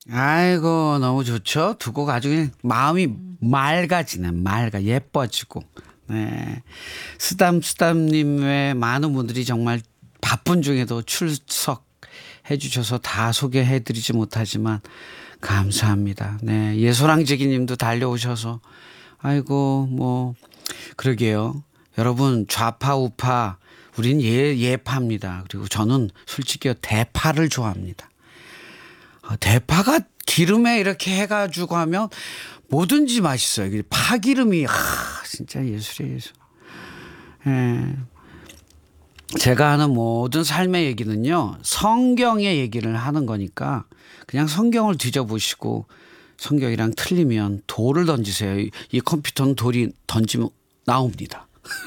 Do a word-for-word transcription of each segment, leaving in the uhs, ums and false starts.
아이고 너무 좋죠. 두 곡 아주 그냥 마음이 맑아지네. 맑아 예뻐지고. 네. 쓰담쓰담님의 많은 분들이 정말 바쁜 중에도 출석해 주셔서 다 소개해 드리지 못하지만 감사합니다. 네. 예소랑지기 님도 달려오셔서 아이고 뭐 그러게요. 여러분 좌파 우파 우린 예, 예파입니다. 그리고 저는 솔직히 대파를 좋아합니다. 대파가 기름에 이렇게 해가지고 하면 뭐든지 맛있어요. 파기름이 아, 진짜 예술이에요. 예술. 예. 제가 하는 모든 삶의 얘기는요. 성경의 얘기를 하는 거니까 그냥 성경을 뒤져보시고 성경이랑 틀리면 돌을 던지세요. 이 컴퓨터는 돌이 던지면 나옵니다.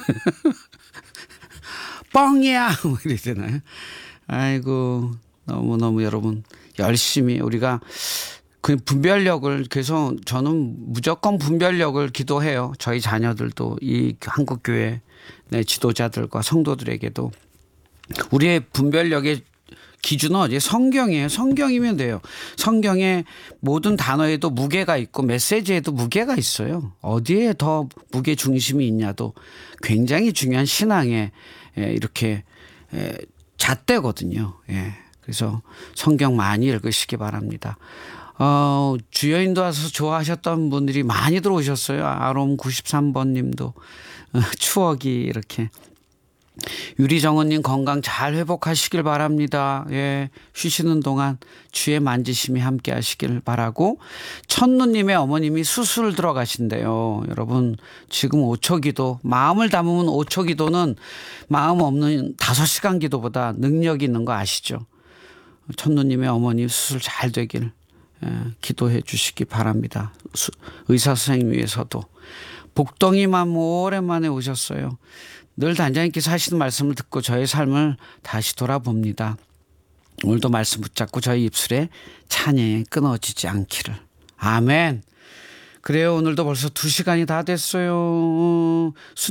뻥이야 뭐 이러잖아요. 아이고 너무너무 여러분 열심히 우리가 그 분별력을 그래서 저는 무조건 분별력을 기도해요. 저희 자녀들도 이 한국교회 내 지도자들과 성도들에게도 우리의 분별력의 기준은 어디 성경이에요. 성경이면 돼요. 성경의 모든 단어에도 무게가 있고 메시지에도 무게가 있어요. 어디에 더 무게 중심이 있냐도 굉장히 중요한 신앙의 이렇게 잣대거든요. 예. 그래서 성경 많이 읽으시기 바랍니다. 어, 주여인도 와서 좋아하셨던 분들이 많이 들어오셨어요. 아롬 구십삼 번 님도 추억이 이렇게. 유리정은님 건강 잘 회복하시길 바랍니다. 예, 쉬시는 동안 주의 만지심이 함께 하시길 바라고. 천누님의 어머님이 수술 들어가신대요. 여러분 지금 오 초 기도 마음을 담으면 오 초 기도는 마음 없는 다섯 시간 기도보다 능력이 있는 거 아시죠? 천누님의 어머니 수술 잘 되길 기도해 주시기 바랍니다. 의사 선생님 위해서도. 복덩이만 오랜만에 오셨어요. 늘 단장님께서 하시는 말씀을 듣고 저의 삶을 다시 돌아봅니다. 오늘도 말씀 붙잡고 저희 입술에 찬양이 끊어지지 않기를. 아멘. 그래요. 오늘도 벌써 두 시간이 다 됐어요.